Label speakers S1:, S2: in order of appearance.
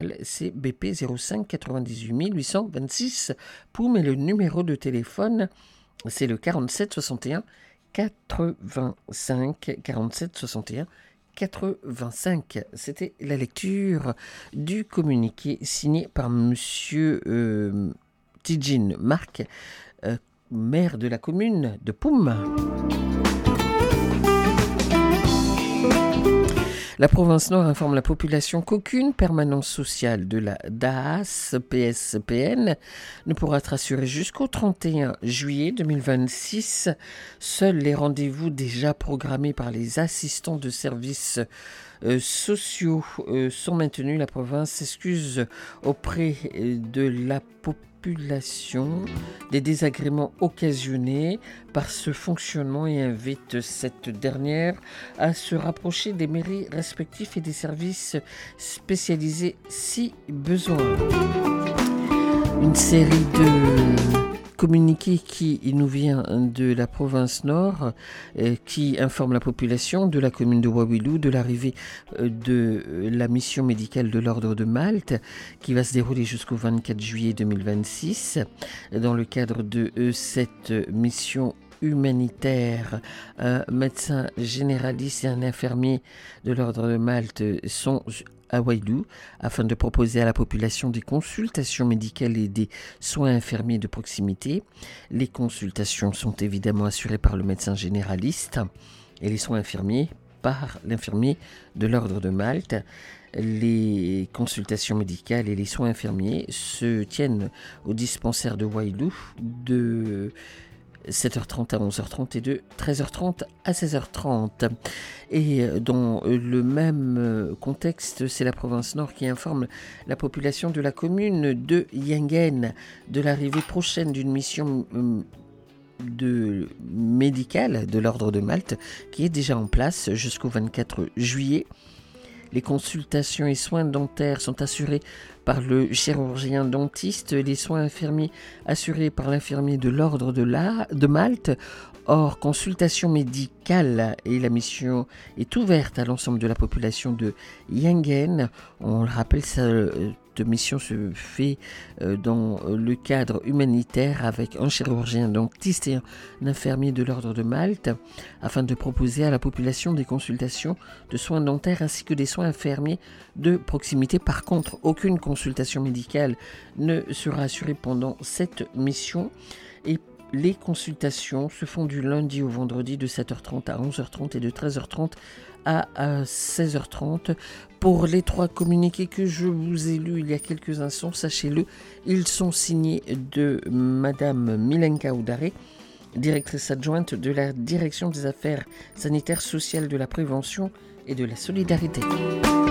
S1: médicale, c'est BP 05 98 826 Poum et le numéro de téléphone, c'est le 47 61 85 47 61 85. C'était la lecture du communiqué signé par Monsieur Tidjine Marc, maire de la commune de Poum. La province Nord informe la population qu'aucune permanence sociale de la DAAS PSPN ne pourra être assurée jusqu'au 31 juillet 2026. Seuls les rendez-vous déjà programmés par les assistants de services sociaux sont maintenus. La province s'excuse auprès de la population des désagréments occasionnés par ce fonctionnement et invite cette dernière à se rapprocher des mairies respectives et des services spécialisés si besoin. Une série de communiqué qui nous vient de la province Nord, qui informe la population de la commune de Wawilou de l'arrivée de la mission médicale de l'Ordre de Malte qui va se dérouler jusqu'au 24 juillet 2026. Dans le cadre de cette mission humanitaire, un médecin généraliste et un infirmier de l'Ordre de Malte sont à Wawilou afin de proposer à la population des consultations médicales et des soins infirmiers de proximité. Les consultations sont évidemment assurées par le médecin généraliste et les soins infirmiers par l'infirmier de l'Ordre de Malte. Les consultations médicales et les soins infirmiers se tiennent au dispensaire de Wawilou de 7h30 à 11h30 et de 13h30 à 16h30. Et dans le même contexte, c'est la province Nord qui informe la population de la commune de Yengen de l'arrivée prochaine d'une mission médicale de l'Ordre de Malte qui est déjà en place jusqu'au 24 juillet. Les consultations et soins dentaires sont assurés par le chirurgien dentiste, les soins infirmiers assurés par l'infirmier de l'Ordre de Malte. Or, consultation médicale et la mission est ouverte à l'ensemble de la population de Yengen. On le rappelle, cette mission se fait dans le cadre humanitaire avec un chirurgien dentiste et un infirmier de l'Ordre de Malte afin de proposer à la population des consultations de soins dentaires ainsi que des soins infirmiers de proximité. Par contre, aucune consultation médicale ne sera assurée pendant cette mission et les consultations se font du lundi au vendredi de 7h30 à 11h30 et de 13h30 à 16h30. Pour les trois communiqués que je vous ai lus il y a quelques instants, sachez-le, ils sont signés de Madame Milenka Oudaré, directrice adjointe de la Direction des Affaires sanitaires, sociales, de la prévention et de la solidarité.